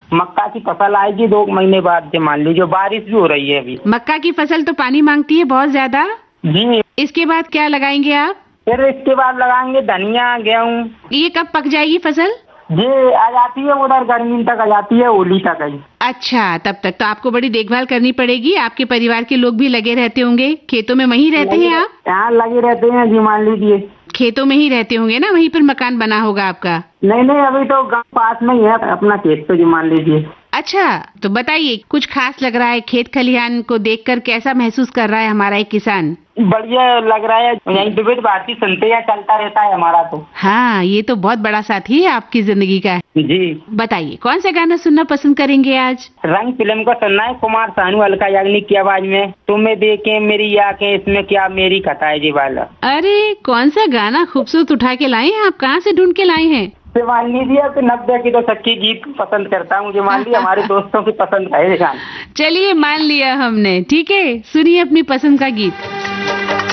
मक्का की फसल आएगी 2 महीने बाद से, मान लीजिए बारिश भी हो रही है अभी। मक्का की फसल तो पानी मांगती है बहुत ज्यादा जी। इसके बाद क्या लगाएंगे आप? फिर इसके बाद लगाएंगे धनिया, गेहूँ। ये कब पक जाएगी फसल? ये आ जाती है उधर गर्मी तक आ जाती है, होली तक आई। अच्छा, तब तक तो आपको बड़ी देखभाल करनी पड़ेगी। आपके परिवार के लोग भी लगे रहते होंगे खेतों में, वहीं रहते हैं आप? यहाँ लगे रहते हैं जी, मान लीजिए खेतों में ही रहते होंगे ना, वहीं पर मकान बना होगा आपका? नहीं नहीं, अभी तो गाँव पास में ही है अपना खेत, तो जी मान लीजिए। अच्छा, तो बताइए कुछ खास लग रहा है खेत खलिहान को देखकर, कैसा महसूस कर रहा है हमारा एक किसान? बढ़िया लग रहा है, यही विविध भारती सुनते हैं, चलता रहता है हमारा तो। हाँ, ये तो बहुत बड़ा साथी है आपकी जिंदगी का। जी। बताइए कौन सा गाना सुनना पसंद करेंगे आज? रंग फिल्म को सुनना है, कुमार सानू अलका याग्निक की आवाज में। तुम्हें देखे मेरी आंखें, इसमें क्या मेरी खता है जी वाला। अरे कौन सा गाना खूबसूरत उठा के लाए हैं आप, कहाँ से ढूंढ के लाए हैं? मान लीजिए तो 90 की तो सच्ची गीत पसंद करता हूँ, जो मान लीजिए हमारे दोस्तों की पसंद है गाना। चलिए मान लिया हमने, ठीक है, सुनिए अपनी पसंद का गीत।